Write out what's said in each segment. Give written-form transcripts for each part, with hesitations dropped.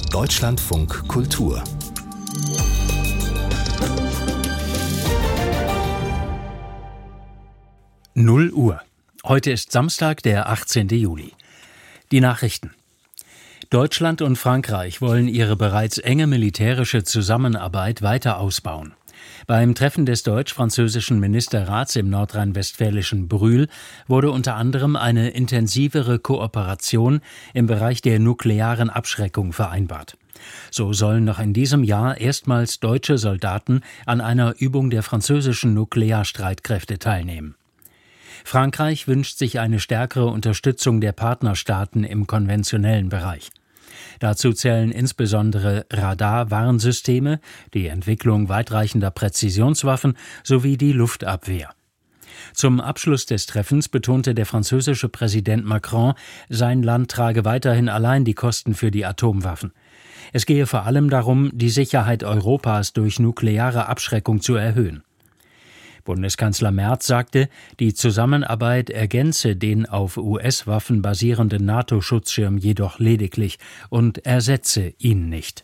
Deutschlandfunk Kultur. Null Uhr. Heute ist Samstag, der 18. Juli. Die Nachrichten. Deutschland und Frankreich wollen ihre bereits enge militärische Zusammenarbeit weiter ausbauen. Beim Treffen des deutsch-französischen Ministerrats im nordrhein-westfälischen Brühl wurde unter anderem eine intensivere Kooperation im Bereich der nuklearen Abschreckung vereinbart. So sollen noch in diesem Jahr erstmals deutsche Soldaten an einer Übung der französischen Nuklearstreitkräfte teilnehmen. Frankreich wünscht sich eine stärkere Unterstützung der Partnerstaaten im konventionellen Bereich. Dazu zählen insbesondere Radar-Warnsysteme, die Entwicklung weitreichender Präzisionswaffen sowie die Luftabwehr. Zum Abschluss des Treffens betonte der französische Präsident Macron, sein Land trage weiterhin allein die Kosten für die Atomwaffen. Es gehe vor allem darum, die Sicherheit Europas durch nukleare Abschreckung zu erhöhen. Bundeskanzler Merz sagte, die Zusammenarbeit ergänze den auf US-Waffen basierenden NATO-Schutzschirm jedoch lediglich und ersetze ihn nicht.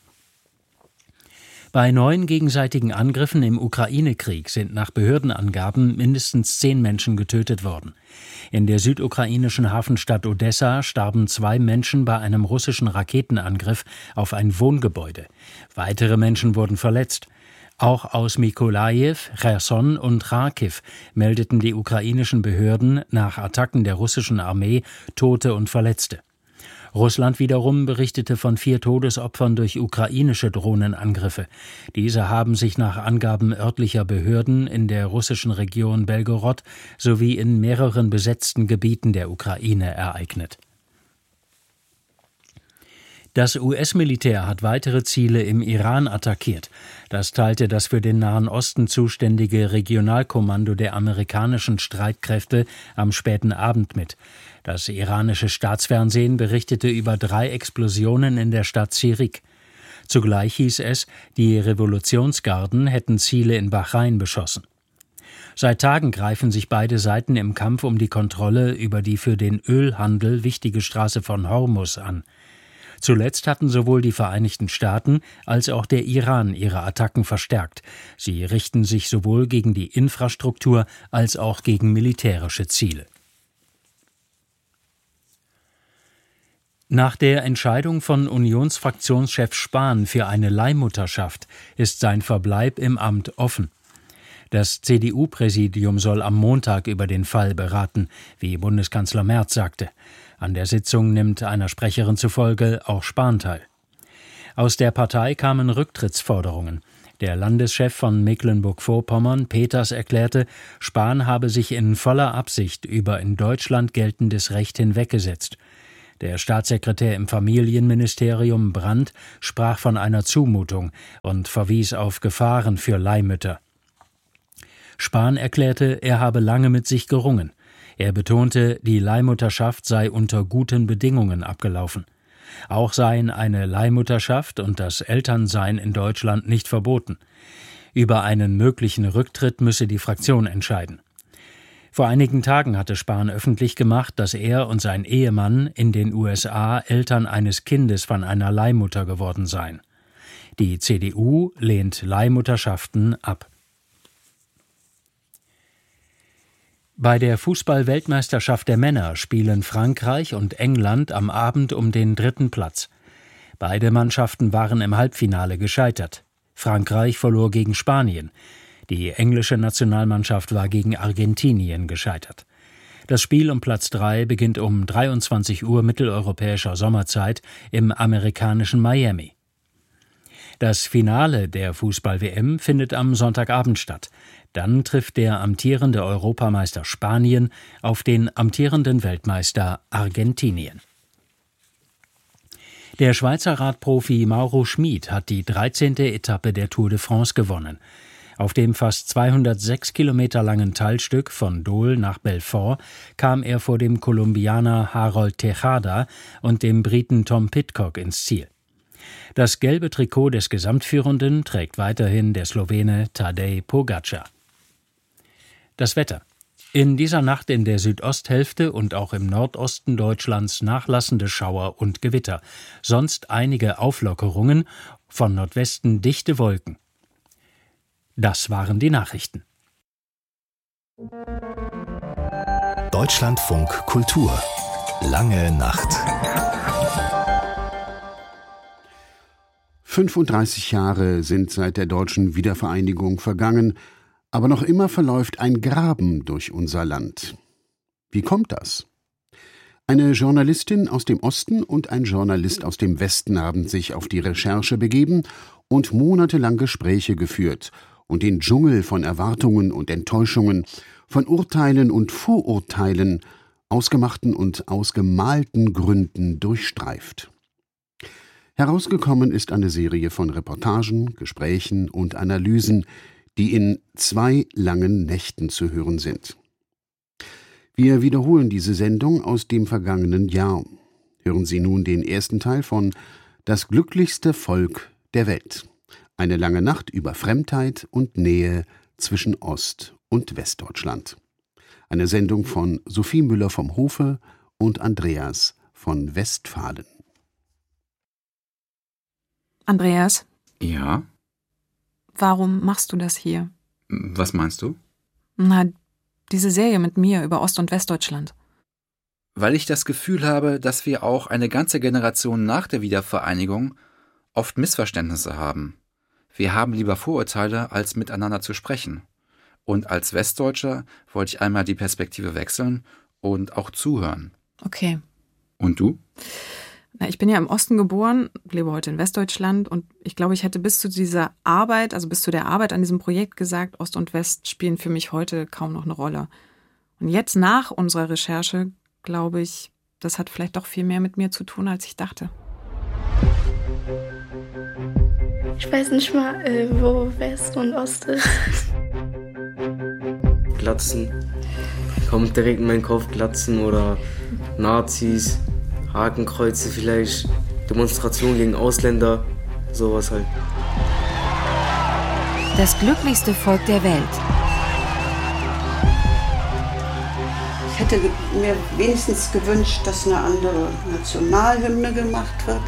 Bei neuen gegenseitigen Angriffen im Ukraine-Krieg sind nach Behördenangaben mindestens 10 Menschen getötet worden. In der südukrainischen Hafenstadt Odessa starben 2 Menschen bei einem russischen Raketenangriff auf ein Wohngebäude. Weitere Menschen wurden verletzt. Auch aus Mykolajiw, Cherson und Charkiw meldeten die ukrainischen Behörden nach Attacken der russischen Armee Tote und Verletzte. Russland wiederum berichtete von 4 Todesopfern durch ukrainische Drohnenangriffe. Diese haben sich nach Angaben örtlicher Behörden in der russischen Region Belgorod sowie in mehreren besetzten Gebieten der Ukraine ereignet. Das US-Militär hat weitere Ziele im Iran attackiert. Das teilte das für den Nahen Osten zuständige Regionalkommando der amerikanischen Streitkräfte am späten Abend mit. Das iranische Staatsfernsehen berichtete über 3 Explosionen in der Stadt Sirik. Zugleich hieß es, die Revolutionsgarden hätten Ziele in Bahrain beschossen. Seit Tagen greifen sich beide Seiten im Kampf um die Kontrolle über die für den Ölhandel wichtige Straße von Hormuz an. Zuletzt hatten sowohl die Vereinigten Staaten als auch der Iran ihre Attacken verstärkt. Sie richten sich sowohl gegen die Infrastruktur als auch gegen militärische Ziele. Nach der Entscheidung von Unionsfraktionschef Spahn für eine Leihmutterschaft ist sein Verbleib im Amt offen. Das CDU-Präsidium soll am Montag über den Fall beraten, wie Bundeskanzler Merz sagte. An der Sitzung nimmt einer Sprecherin zufolge auch Spahn teil. Aus der Partei kamen Rücktrittsforderungen. Der Landeschef von Mecklenburg-Vorpommern, Peters, erklärte, Spahn habe sich in voller Absicht über in Deutschland geltendes Recht hinweggesetzt. Der Staatssekretär im Familienministerium, Brandt, sprach von einer Zumutung und verwies auf Gefahren für Leihmütter. Spahn erklärte, er habe lange mit sich gerungen. Er betonte, die Leihmutterschaft sei unter guten Bedingungen abgelaufen. Auch seien eine Leihmutterschaft und das Elternsein in Deutschland nicht verboten. Über einen möglichen Rücktritt müsse die Fraktion entscheiden. Vor einigen Tagen hatte Spahn öffentlich gemacht, dass er und sein Ehemann in den USA Eltern eines Kindes von einer Leihmutter geworden seien. Die CDU lehnt Leihmutterschaften ab. Bei der Fußball-Weltmeisterschaft der Männer spielen Frankreich und England am Abend um den 3. Platz. Beide Mannschaften waren im Halbfinale gescheitert. Frankreich verlor gegen Spanien. Die englische Nationalmannschaft war gegen Argentinien gescheitert. Das Spiel um Platz 3 beginnt um 23 Uhr mitteleuropäischer Sommerzeit im amerikanischen Miami. Das Finale der Fußball-WM findet am Sonntagabend statt. Dann trifft der amtierende Europameister Spanien auf den amtierenden Weltmeister Argentinien. Der Schweizer Radprofi Mauro Schmid hat die 13. Etappe der Tour de France gewonnen. Auf dem fast 206 Kilometer langen Teilstück von Dole nach Belfort kam er vor dem Kolumbianer Harold Tejada und dem Briten Tom Pidcock ins Ziel. Das gelbe Trikot des Gesamtführenden trägt weiterhin der Slowene Tadej Pogačar. Das Wetter. In dieser Nacht in der Südosthälfte und auch im Nordosten Deutschlands nachlassende Schauer und Gewitter, sonst einige Auflockerungen, von Nordwesten dichte Wolken. Das waren die Nachrichten. Deutschlandfunk Kultur. Lange Nacht. 35 Jahre sind seit der deutschen Wiedervereinigung vergangen, aber noch immer verläuft ein Graben durch unser Land. Wie kommt das? Eine Journalistin aus dem Osten und ein Journalist aus dem Westen haben sich auf die Recherche begeben und monatelang Gespräche geführt und den Dschungel von Erwartungen und Enttäuschungen, von Urteilen und Vorurteilen, ausgemachten und ausgemalten Gründen durchstreift. Herausgekommen ist eine Serie von Reportagen, Gesprächen und Analysen, die in 2 langen Nächten zu hören sind. Wir wiederholen diese Sendung aus dem vergangenen Jahr. Hören Sie nun den ersten Teil von »Das glücklichste Volk der Welt«. Eine lange Nacht über Fremdheit und Nähe zwischen Ost- und Westdeutschland. Eine Sendung von Sophie Müller vom Hofe und Andreas von Westfalen. Andreas? Ja? Warum machst du das hier? Was meinst du? Na, diese Serie mit mir über Ost- und Westdeutschland. Weil ich das Gefühl habe, dass wir auch eine ganze Generation nach der Wiedervereinigung oft Missverständnisse haben. Wir haben lieber Vorurteile, als miteinander zu sprechen. Und als Westdeutscher wollte ich einmal die Perspektive wechseln und auch zuhören. Okay. Und du? Na, ich bin ja im Osten geboren, lebe heute in Westdeutschland und ich glaube, ich hätte bis zu der Arbeit an diesem Projekt gesagt, Ost und West spielen für mich heute kaum noch eine Rolle. Und jetzt nach unserer Recherche glaube ich, das hat vielleicht doch viel mehr mit mir zu tun, als ich dachte. Ich weiß nicht mal, wo West und Ost ist. Glatzen. Kommt direkt in meinen Kopf Glatzen oder Nazis, Hakenkreuze vielleicht, Demonstrationen gegen Ausländer, sowas halt. Das glücklichste Volk der Welt. Ich hätte mir wenigstens gewünscht, dass eine andere Nationalhymne gemacht wird.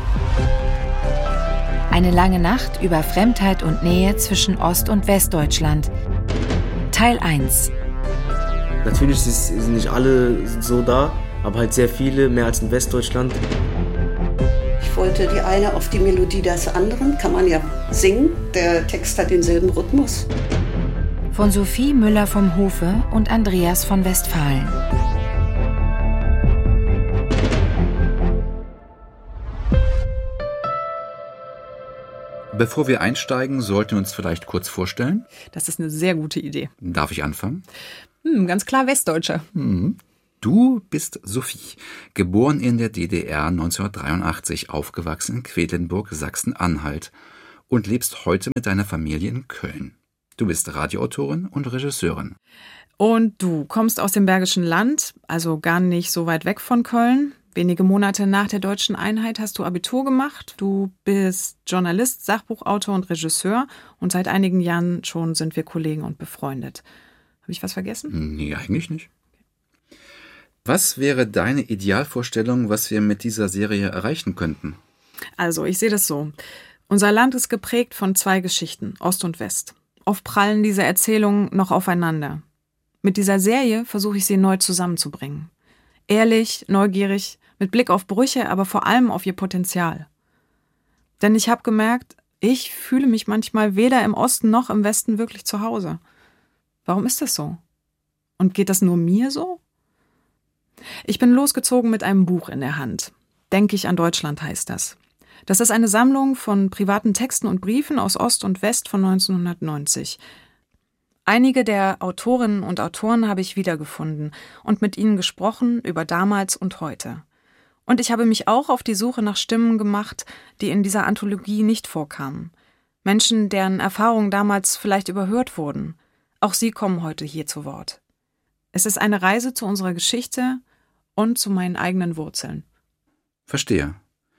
Eine lange Nacht über Fremdheit und Nähe zwischen Ost- und Westdeutschland. Teil 1. Natürlich sind nicht alle so da, aber halt sehr viele, mehr als in Westdeutschland. Ich wollte die eine auf die Melodie des anderen, kann man ja singen. Der Text hat denselben Rhythmus. Von Sophie Müller vom Hofe und Andreas von Westfalen. Bevor wir einsteigen, sollten wir uns vielleicht kurz vorstellen. Das ist eine sehr gute Idee. Darf ich anfangen? Ganz klar Westdeutscher. Du bist Sophie, geboren in der DDR 1983, aufgewachsen in Quedlinburg, Sachsen-Anhalt und lebst heute mit deiner Familie in Köln. Du bist Radioautorin und Regisseurin. Und du kommst aus dem Bergischen Land, also gar nicht so weit weg von Köln. Wenige Monate nach der deutschen Einheit hast du Abitur gemacht. Du bist Journalist, Sachbuchautor und Regisseur und seit einigen Jahren schon sind wir Kollegen und befreundet. Habe ich was vergessen? Nee, eigentlich nicht. Was wäre deine Idealvorstellung, was wir mit dieser Serie erreichen könnten? Also, ich sehe das so. Unser Land ist geprägt von 2 Geschichten, Ost und West. Oft prallen diese Erzählungen noch aufeinander. Mit dieser Serie versuche ich sie neu zusammenzubringen. Ehrlich, neugierig, mit Blick auf Brüche, aber vor allem auf ihr Potenzial. Denn ich habe gemerkt, ich fühle mich manchmal weder im Osten noch im Westen wirklich zu Hause. Warum ist das so? Und geht das nur mir so? Ich bin losgezogen mit einem Buch in der Hand. Denke ich an Deutschland heißt das. Das ist eine Sammlung von privaten Texten und Briefen aus Ost und West von 1990. Einige der Autorinnen und Autoren habe ich wiedergefunden und mit ihnen gesprochen über damals und heute. Und ich habe mich auch auf die Suche nach Stimmen gemacht, die in dieser Anthologie nicht vorkamen. Menschen, deren Erfahrungen damals vielleicht überhört wurden. Auch sie kommen heute hier zu Wort. Es ist eine Reise zu unserer Geschichte und zu meinen eigenen Wurzeln. Verstehe.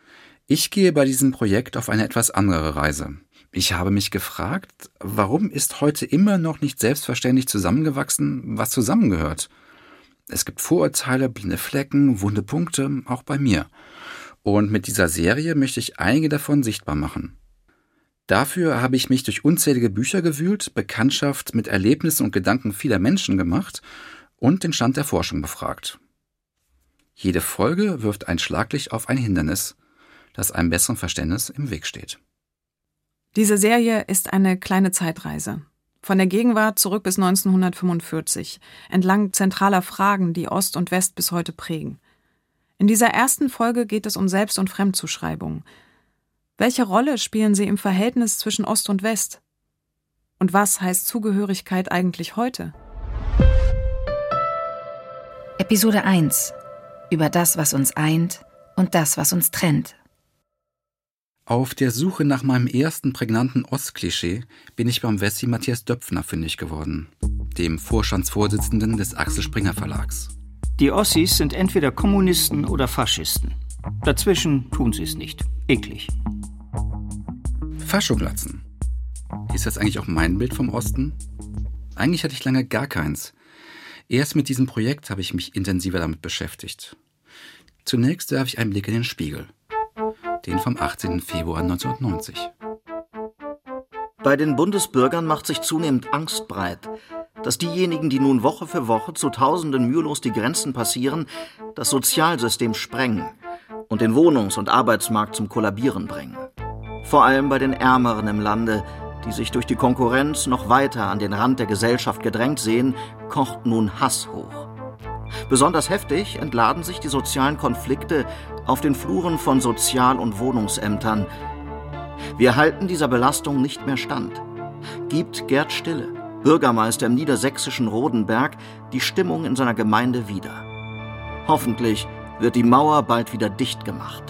Ich gehe bei diesem Projekt auf eine etwas andere Reise. Ich habe mich gefragt, warum ist heute immer noch nicht selbstverständlich zusammengewachsen, was zusammengehört? Es gibt Vorurteile, blinde Flecken, wunde Punkte, auch bei mir. Und mit dieser Serie möchte ich einige davon sichtbar machen. Dafür habe ich mich durch unzählige Bücher gewühlt, Bekanntschaft mit Erlebnissen und Gedanken vieler Menschen gemacht und den Stand der Forschung befragt. Jede Folge wirft ein Schlaglicht auf ein Hindernis, das einem besseren Verständnis im Weg steht. Diese Serie ist eine kleine Zeitreise. Von der Gegenwart zurück bis 1945, entlang zentraler Fragen, die Ost und West bis heute prägen. In dieser ersten Folge geht es um Selbst- und Fremdzuschreibung. Welche Rolle spielen sie im Verhältnis zwischen Ost und West? Und was heißt Zugehörigkeit eigentlich heute? Episode 1: Über das, was uns eint und das, was uns trennt. Auf der Suche nach meinem ersten prägnanten Ostklischee bin ich beim Wessi Matthias Döpfner fündig geworden, dem Vorstandsvorsitzenden des Axel Springer Verlags. Die Ossis sind entweder Kommunisten oder Faschisten. Dazwischen tun sie es nicht. Eklig. Faschoglatzen. Ist das eigentlich auch mein Bild vom Osten? Eigentlich hatte ich lange gar keins. Erst mit diesem Projekt habe ich mich intensiver damit beschäftigt. Zunächst werfe ich einen Blick in den Spiegel. Den vom 18. Februar 1990. Bei den Bundesbürgern macht sich zunehmend Angst breit, dass diejenigen, die nun Woche für Woche zu Tausenden mühelos die Grenzen passieren, das Sozialsystem sprengen und den Wohnungs- und Arbeitsmarkt zum Kollabieren bringen. Vor allem bei den Ärmeren im Lande, die sich durch die Konkurrenz noch weiter an den Rand der Gesellschaft gedrängt sehen, kocht nun Hass hoch. Besonders heftig entladen sich die sozialen Konflikte auf den Fluren von Sozial- und Wohnungsämtern. Wir halten dieser Belastung nicht mehr stand. Gibt Gerd Stille, Bürgermeister im niedersächsischen Rodenberg, die Stimmung in seiner Gemeinde wieder. Hoffentlich wird die Mauer bald wieder dicht gemacht.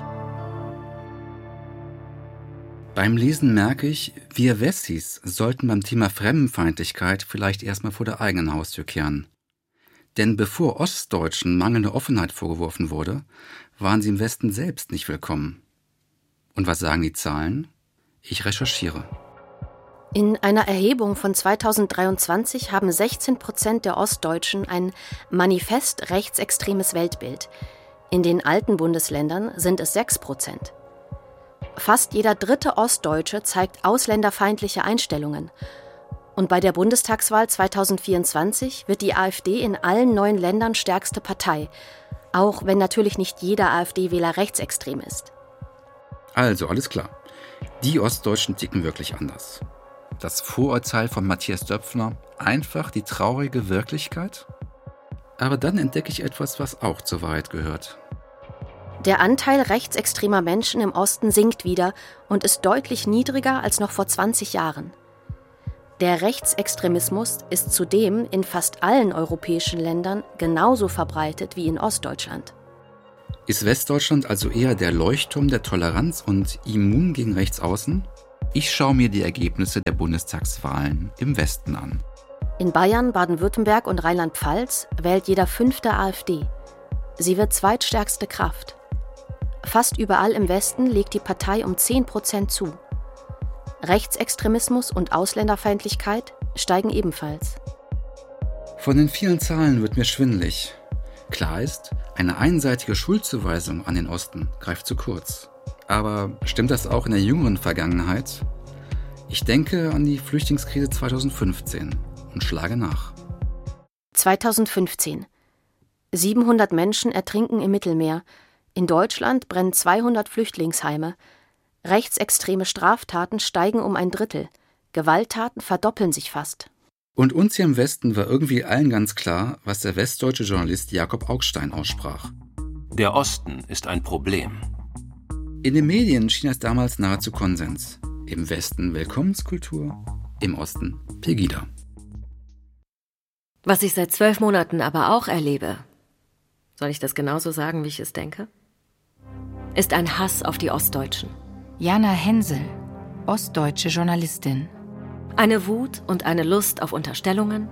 Beim Lesen merke ich, wir Wessis sollten beim Thema Fremdenfeindlichkeit vielleicht erstmal vor der eigenen Haustür kehren. Denn bevor Ostdeutschen mangelnde Offenheit vorgeworfen wurde, waren sie im Westen selbst nicht willkommen. Und was sagen die Zahlen? Ich recherchiere. In einer Erhebung von 2023 haben 16% der Ostdeutschen ein manifest rechtsextremes Weltbild. In den alten Bundesländern sind es 6%. Fast jeder dritte Ostdeutsche zeigt ausländerfeindliche Einstellungen. Und bei der Bundestagswahl 2024 wird die AfD in allen 9 Ländern stärkste Partei, auch wenn natürlich nicht jeder AfD-Wähler rechtsextrem ist. Also, alles klar. Die Ostdeutschen ticken wirklich anders. Das Vorurteil von Matthias Döpfner, einfach die traurige Wirklichkeit? Aber dann entdecke ich etwas, was auch zur Wahrheit gehört. Der Anteil rechtsextremer Menschen im Osten sinkt wieder und ist deutlich niedriger als noch vor 20 Jahren. Der Rechtsextremismus ist zudem in fast allen europäischen Ländern genauso verbreitet wie in Ostdeutschland. Ist Westdeutschland also eher der Leuchtturm der Toleranz und immun gegen Rechtsaußen? Ich schaue mir die Ergebnisse der Bundestagswahlen im Westen an. In Bayern, Baden-Württemberg und Rheinland-Pfalz wählt jeder 5. AfD. Sie wird zweitstärkste Kraft. Fast überall im Westen legt die Partei um 10% zu. Rechtsextremismus und Ausländerfeindlichkeit steigen ebenfalls. Von den vielen Zahlen wird mir schwindelig. Klar ist, eine einseitige Schuldzuweisung an den Osten greift zu kurz. Aber stimmt das auch in der jüngeren Vergangenheit? Ich denke an die Flüchtlingskrise 2015 und schlage nach. 2015. 700 Menschen ertrinken im Mittelmeer. In Deutschland brennen 200 Flüchtlingsheime. Rechtsextreme Straftaten steigen um ein Drittel. Gewalttaten verdoppeln sich fast. Und uns hier im Westen war irgendwie allen ganz klar, was der westdeutsche Journalist Jakob Augstein aussprach. Der Osten ist ein Problem. In den Medien schien es damals nahezu Konsens. Im Westen Willkommenskultur, im Osten Pegida. Was ich seit 12 Monaten aber auch erlebe, soll ich das genauso sagen, wie ich es denke, ist ein Hass auf die Ostdeutschen. Jana Hensel, ostdeutsche Journalistin. Eine Wut und eine Lust auf Unterstellungen,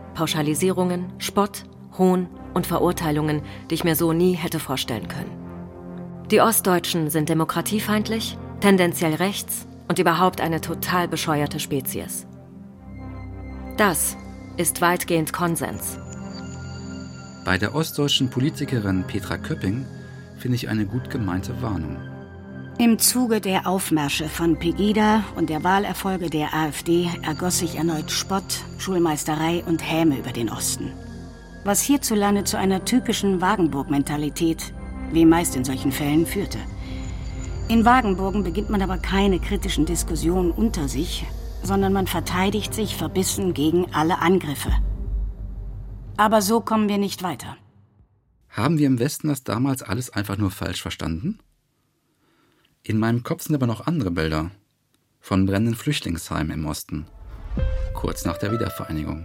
Pauschalisierungen, Spott, Hohn und Verurteilungen, die ich mir so nie hätte vorstellen können. Die Ostdeutschen sind demokratiefeindlich, tendenziell rechts und überhaupt eine total bescheuerte Spezies. Das ist weitgehend Konsens. Bei der ostdeutschen Politikerin Petra Köpping finde ich eine gut gemeinte Warnung. Im Zuge der Aufmärsche von Pegida und der Wahlerfolge der AfD ergoss sich erneut Spott, Schulmeisterei und Häme über den Osten. Was hierzulande zu einer typischen Wagenburg-Mentalität, wie meist in solchen Fällen, führte. In Wagenburgen beginnt man aber keine kritischen Diskussionen unter sich, sondern man verteidigt sich verbissen gegen alle Angriffe. Aber so kommen wir nicht weiter. Haben wir im Westen das damals alles einfach nur falsch verstanden? In meinem Kopf sind aber noch andere Bilder von brennenden Flüchtlingsheimen im Osten, kurz nach der Wiedervereinigung.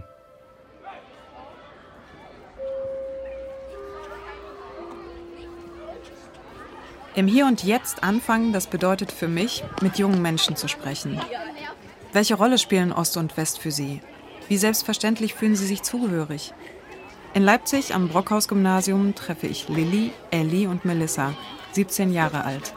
Im Hier und Jetzt anfangen, das bedeutet für mich, mit jungen Menschen zu sprechen. Welche Rolle spielen Ost und West für Sie? Wie selbstverständlich fühlen Sie sich zugehörig? In Leipzig am Brockhaus-Gymnasium treffe ich Lilly, Elli und Melissa, 17 Jahre alt.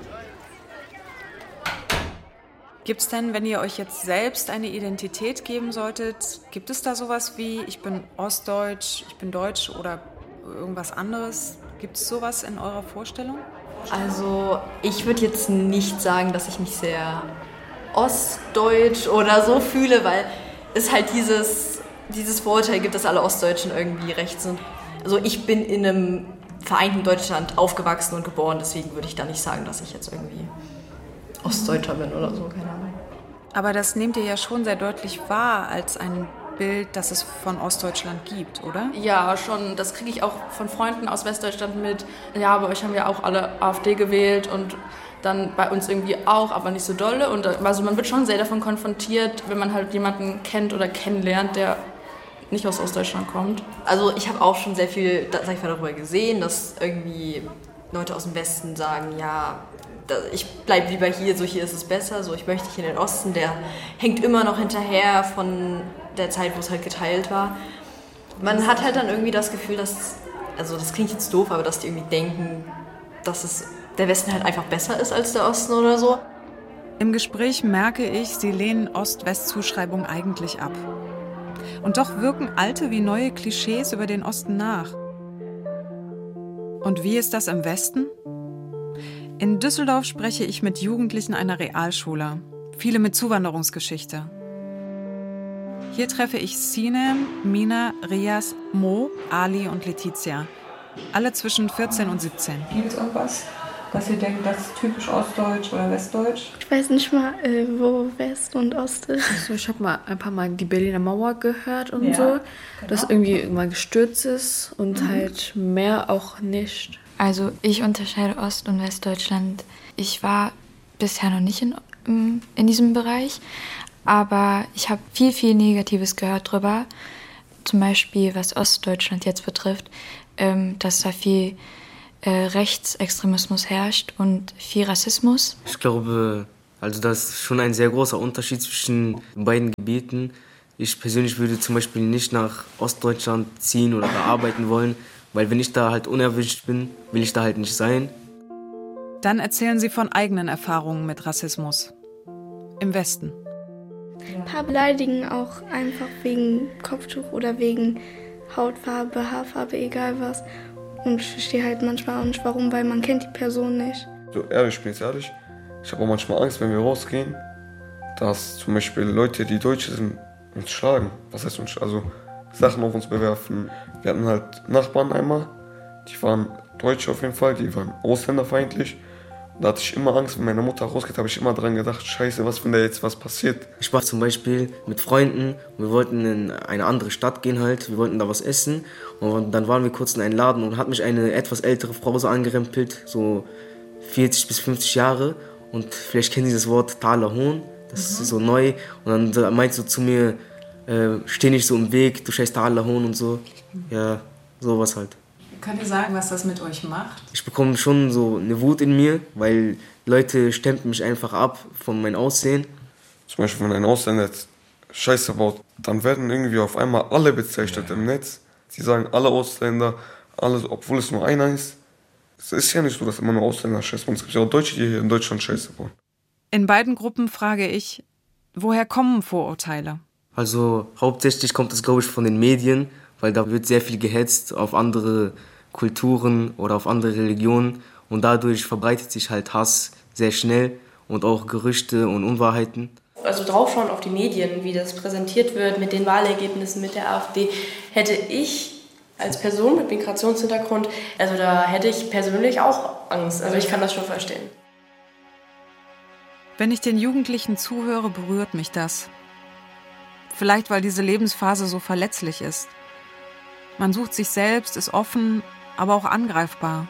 Gibt es denn, wenn ihr euch jetzt selbst eine Identität geben solltet, gibt es da sowas wie, ich bin ostdeutsch, ich bin deutsch oder irgendwas anderes? Gibt es sowas in eurer Vorstellung? Also ich würde jetzt nicht sagen, dass ich mich sehr ostdeutsch oder so fühle, weil es halt dieses Vorurteil gibt, dass alle Ostdeutschen irgendwie rechts sind. Also ich bin in einem vereinten Deutschland aufgewachsen und geboren, deswegen würde ich da nicht sagen, dass ich jetzt irgendwie Ostdeutscher bin oder so, keine Ahnung. Aber das nehmt ihr ja schon sehr deutlich wahr als ein Bild, das es von Ostdeutschland gibt, oder? Ja, schon. Das kriege ich auch von Freunden aus Westdeutschland mit. Ja, bei euch haben ja auch alle AfD gewählt und dann bei uns irgendwie auch, aber nicht so dolle. Und also man wird schon sehr davon konfrontiert, wenn man halt jemanden kennt oder kennenlernt, der nicht aus Ostdeutschland kommt. Also ich habe auch schon sehr viel, sag ich mal, darüber gesehen, dass irgendwie Leute aus dem Westen sagen, ja, ich bleibe lieber hier, so hier ist es besser, so ich möchte hier in den Osten, der hängt immer noch hinterher von der Zeit, wo es halt geteilt war. Man hat halt dann irgendwie das Gefühl, dass, also das klingt jetzt doof, aber dass die irgendwie denken, dass der Westen halt einfach besser ist als der Osten oder so. Im Gespräch merke ich, sie lehnen Ost-West-Zuschreibung eigentlich ab. Und doch wirken alte wie neue Klischees über den Osten nach. Und wie ist das im Westen? In Düsseldorf spreche ich mit Jugendlichen einer Realschule, viele mit Zuwanderungsgeschichte. Hier treffe ich Sinem, Mina, Rias, Mo, Ali und Letizia. Alle zwischen 14 und 17. Gibt es irgendwas, dass ihr denkt, das ist typisch ostdeutsch oder westdeutsch? Ich weiß nicht mal, wo West und Ost ist. Also ich habe mal ein paar Mal die Berliner Mauer gehört und so, Genau. dass irgendwie irgendwann gestürzt ist und halt mehr auch nicht. Also ich unterscheide Ost- und Westdeutschland. Ich war bisher noch nicht in diesem Bereich, aber ich habe viel Negatives gehört drüber. Zum Beispiel, was Ostdeutschland jetzt betrifft, dass da viel Rechtsextremismus herrscht und viel Rassismus. Ich glaube, also da ist schon ein sehr großer Unterschied zwischen beiden Gebieten. Ich persönlich würde zum Beispiel nicht nach Ostdeutschland ziehen oder da arbeiten wollen, weil wenn ich da halt unerwünscht bin, will ich da halt nicht sein. Dann erzählen sie von eigenen Erfahrungen mit Rassismus. Im Westen. Ein paar beleidigen auch einfach wegen Kopftuch oder wegen Hautfarbe, Haarfarbe, egal was. Und ich verstehe halt manchmal auch nicht warum, weil man kennt die Person nicht. So ehrlich, ich bin jetzt ehrlich, ich habe auch manchmal Angst, wenn wir rausgehen, dass zum Beispiel Leute, die Deutsche sind, uns schlagen. Was heißt uns? Also Sachen auf uns bewerfen. Wir hatten halt Nachbarn einmal, die waren Deutsche auf jeden Fall, die waren ausländerfeindlich. Da hatte ich immer Angst, wenn meine Mutter rausgeht, habe ich immer dran gedacht, scheiße, was, wenn da jetzt was passiert. Ich war zum Beispiel mit Freunden und wir wollten in eine andere Stadt gehen halt, wir wollten da was essen und dann waren wir kurz in einem Laden und hat mich eine etwas ältere Frau so angerempelt, so 40 bis 50 Jahre und vielleicht kennen Sie das Wort Taler Hohn, das ist so neu und dann meint sie zu mir, steh nicht so im Weg, du scheiß Taler Hohn und so, ja, sowas halt. Könnt ihr sagen, was das mit euch macht? Ich bekomme schon so eine Wut in mir, weil Leute stempeln mich einfach ab von meinem Aussehen. Zum Beispiel, wenn ein Ausländer jetzt Scheiße baut, dann werden irgendwie auf einmal alle bezeichnet im Netz. Sie sagen alle Ausländer, alles, obwohl es nur einer ist. Es ist ja nicht so, dass immer nur Ausländer Scheiße bauen. Es gibt ja auch Deutsche, die hier in Deutschland Scheiße bauen. In beiden Gruppen frage ich, woher kommen Vorurteile? Also hauptsächlich kommt es, glaube ich, von den Medien, weil da wird sehr viel gehetzt auf andere Kulturen oder auf andere Religionen und dadurch verbreitet sich halt Hass sehr schnell und auch Gerüchte und Unwahrheiten. Also draufschauen auf die Medien, wie das präsentiert wird mit den Wahlergebnissen, mit der AfD, hätte ich als Person mit Migrationshintergrund, also da hätte ich persönlich auch Angst. Also ich kann das schon verstehen. Wenn ich den Jugendlichen zuhöre, berührt mich das. Vielleicht, weil diese Lebensphase so verletzlich ist. Man sucht sich selbst, ist offen, aber auch angreifbar.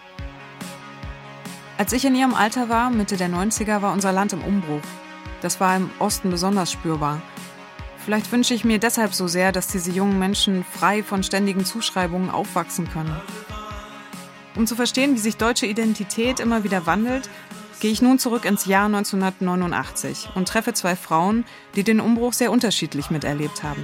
Als ich in ihrem Alter war, Mitte der 90er, war unser Land im Umbruch. Das war im Osten besonders spürbar. Vielleicht wünsche ich mir deshalb so sehr, dass diese jungen Menschen frei von ständigen Zuschreibungen aufwachsen können. Um zu verstehen, wie sich deutsche Identität immer wieder wandelt, gehe ich nun zurück ins Jahr 1989 und treffe zwei Frauen, die den Umbruch sehr unterschiedlich miterlebt haben.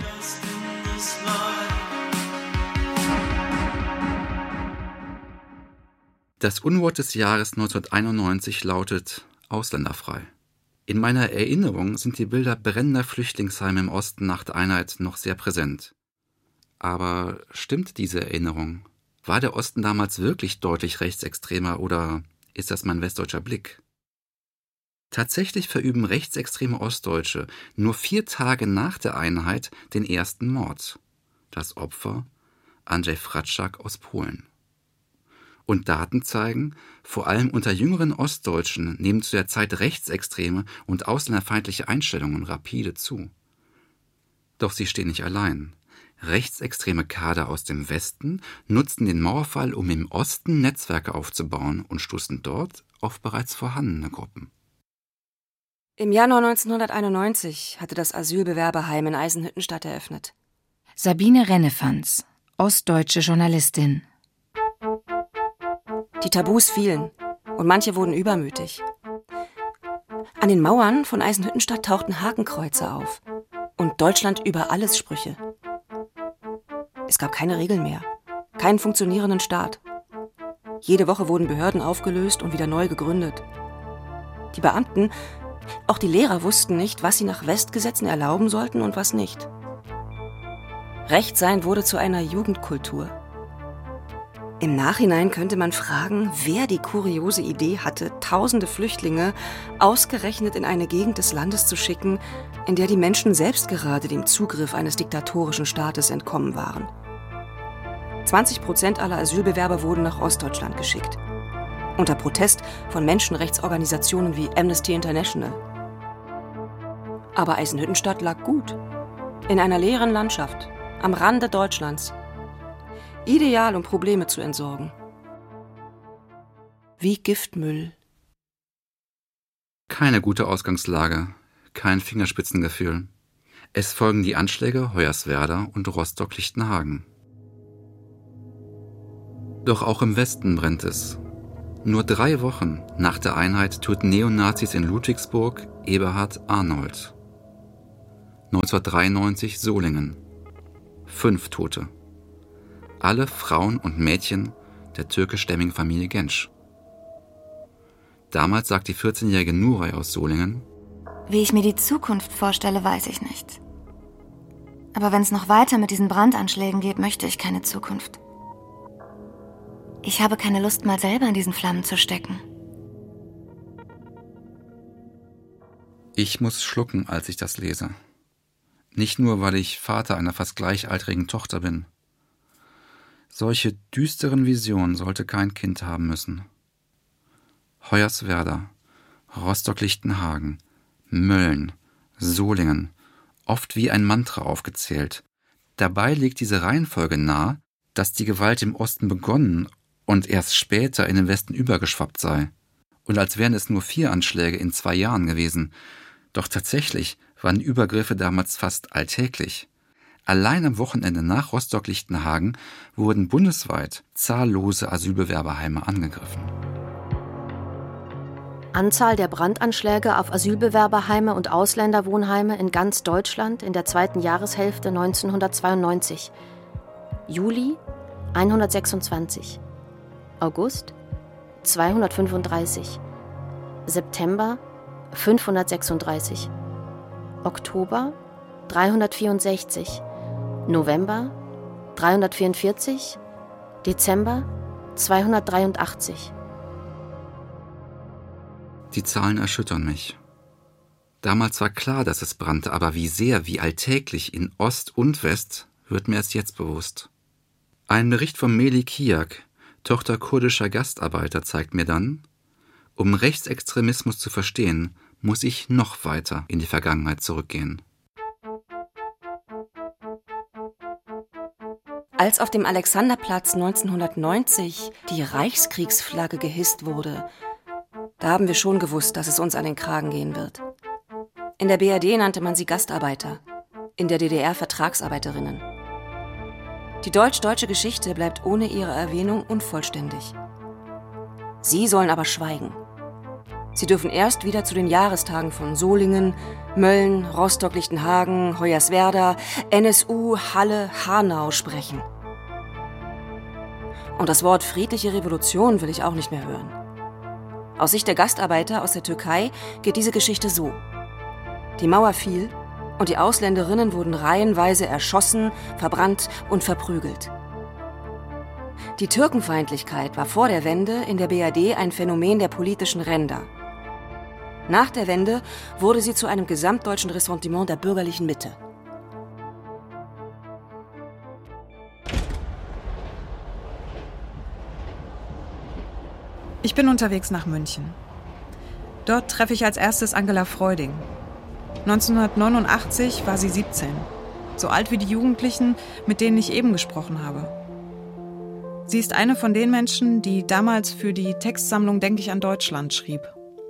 Das Unwort des Jahres 1991 lautet ausländerfrei. In meiner Erinnerung sind die Bilder brennender Flüchtlingsheime im Osten nach der Einheit noch sehr präsent. Aber stimmt diese Erinnerung? War der Osten damals wirklich deutlich rechtsextremer oder ist das mein westdeutscher Blick? Tatsächlich verüben rechtsextreme Ostdeutsche nur 4 Tage nach der Einheit den ersten Mord. Das Opfer Andrzej Fratschak aus Polen. Und Daten zeigen, vor allem unter jüngeren Ostdeutschen nehmen zu der Zeit rechtsextreme und ausländerfeindliche Einstellungen rapide zu. Doch sie stehen nicht allein. Rechtsextreme Kader aus dem Westen nutzten den Mauerfall, um im Osten Netzwerke aufzubauen und stoßen dort auf bereits vorhandene Gruppen. Im Januar 1991 hatte das Asylbewerberheim in Eisenhüttenstadt eröffnet. Sabine Rennefanz, ostdeutsche Journalistin. Die Tabus fielen und manche wurden übermütig. An den Mauern von Eisenhüttenstadt tauchten Hakenkreuze auf und Deutschland über alles Sprüche. Es gab keine Regeln mehr, keinen funktionierenden Staat. Jede Woche wurden Behörden aufgelöst und wieder neu gegründet. Die Beamten, auch die Lehrer wussten nicht, was sie nach Westgesetzen erlauben sollten und was nicht. Rechtsein wurde zu einer Jugendkultur. Im Nachhinein könnte man fragen, wer die kuriose Idee hatte, tausende Flüchtlinge ausgerechnet in eine Gegend des Landes zu schicken, in der die Menschen selbst gerade dem Zugriff eines diktatorischen Staates entkommen waren. 20% aller Asylbewerber wurden nach Ostdeutschland geschickt. Unter Protest von Menschenrechtsorganisationen wie Amnesty International. Aber Eisenhüttenstadt lag gut. In einer leeren Landschaft, am Rande Deutschlands. Ideal, um Probleme zu entsorgen. Wie Giftmüll. Keine gute Ausgangslage, kein Fingerspitzengefühl. Es folgen die Anschläge Hoyerswerda und Rostock-Lichtenhagen. Doch auch im Westen brennt es. Nur 3 Wochen nach der Einheit töten Neonazis in Ludwigsburg Eberhard Arnold. 1993 Solingen. 5 Tote. Alle Frauen und Mädchen der türkischstämmigen Familie Genç. Damals sagt die 14-jährige Nuray aus Solingen: Wie ich mir die Zukunft vorstelle, weiß ich nicht. Aber wenn es noch weiter mit diesen Brandanschlägen geht, möchte ich keine Zukunft. Ich habe keine Lust, mal selber in diesen Flammen zu stecken. Ich muss schlucken, als ich das lese. Nicht nur, weil ich Vater einer fast gleichaltrigen Tochter bin. Solche düsteren Visionen sollte kein Kind haben müssen. Hoyerswerda, Rostock-Lichtenhagen, Mölln, Solingen, oft wie ein Mantra aufgezählt. Dabei liegt diese Reihenfolge nahe, dass die Gewalt im Osten begonnen und erst später in den Westen übergeschwappt sei. Und als wären es nur 4 Anschläge in 2 Jahren gewesen. Doch tatsächlich waren die Übergriffe damals fast alltäglich. Allein am Wochenende nach Rostock-Lichtenhagen wurden bundesweit zahllose Asylbewerberheime angegriffen. Anzahl der Brandanschläge auf Asylbewerberheime und Ausländerwohnheime in ganz Deutschland in der 2. Jahreshälfte 1992. Juli 126. August 235, September 536, Oktober 364, November 344, Dezember 283. Die Zahlen erschüttern mich. Damals war klar, dass es brannte, aber wie sehr, wie alltäglich in Ost und West, wird mir erst jetzt bewusst. Ein Bericht von Melih Kiak, Tochter kurdischer Gastarbeiter, zeigt mir dann, um Rechtsextremismus zu verstehen, muss ich noch weiter in die Vergangenheit zurückgehen. Als auf dem Alexanderplatz 1990 die Reichskriegsflagge gehisst wurde, da haben wir schon gewusst, dass es uns an den Kragen gehen wird. In der BRD nannte man sie Gastarbeiter, in der DDR Vertragsarbeiterinnen. Die deutsch-deutsche Geschichte bleibt ohne ihre Erwähnung unvollständig. Sie sollen aber schweigen. Sie dürfen erst wieder zu den Jahrestagen von Solingen, Mölln, Rostock-Lichtenhagen, Hoyerswerda, NSU, Halle, Hanau sprechen. Und das Wort friedliche Revolution will ich auch nicht mehr hören. Aus Sicht der Gastarbeiter aus der Türkei geht diese Geschichte so. Die Mauer fiel und die Ausländerinnen wurden reihenweise erschossen, verbrannt und verprügelt. Die Türkenfeindlichkeit war vor der Wende in der BRD ein Phänomen der politischen Ränder. Nach der Wende wurde sie zu einem gesamtdeutschen Ressentiment der bürgerlichen Mitte. Ich bin unterwegs nach München. Dort treffe ich als erstes Angela Freuding. 1989 war sie 17, so alt wie die Jugendlichen, mit denen ich eben gesprochen habe. Sie ist eine von den Menschen, die damals für die Textsammlung Denk ich an Deutschland schrieb.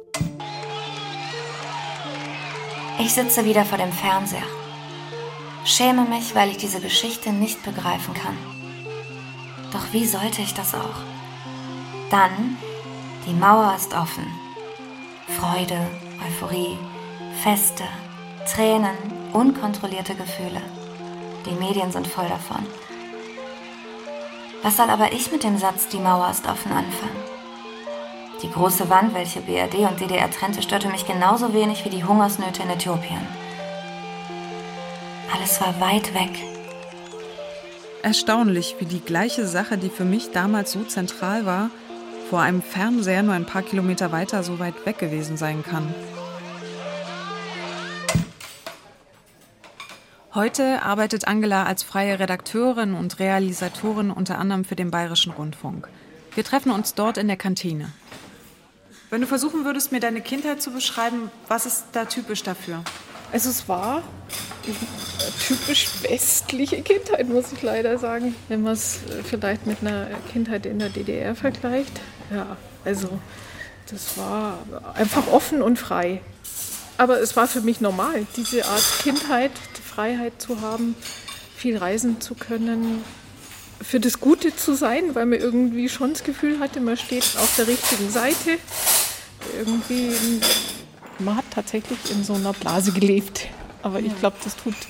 Ich sitze wieder vor dem Fernseher. Schäme mich, weil ich diese Geschichte nicht begreifen kann. Doch wie sollte ich das auch? Dann, die Mauer ist offen. Freude, Euphorie, Feste, Tränen, unkontrollierte Gefühle. Die Medien sind voll davon. Was soll aber ich mit dem Satz, die Mauer ist offen, anfangen? Die große Wand, welche BRD und DDR trennte, störte mich genauso wenig wie die Hungersnöte in Äthiopien. Alles war weit weg. Erstaunlich, wie die gleiche Sache, die für mich damals so zentral war, vor einem Fernseher nur ein paar Kilometer weiter so weit weg gewesen sein kann. Heute arbeitet Angela als freie Redakteurin und Realisatorin unter anderem für den Bayerischen Rundfunk. Wir treffen uns dort in der Kantine. Wenn du versuchen würdest, mir deine Kindheit zu beschreiben, was ist da typisch dafür? Also es war eine typisch westliche Kindheit, muss ich leider sagen, wenn man es vielleicht mit einer Kindheit in der DDR vergleicht. Ja, also das war einfach offen und frei. Aber es war für mich normal, diese Art Kindheit, die Freiheit zu haben, viel reisen zu können, für das Gute zu sein, weil man irgendwie schon das Gefühl hatte, man steht auf der richtigen Seite. Irgendwie, man hat tatsächlich in so einer Blase gelebt. Aber ich glaube, das tut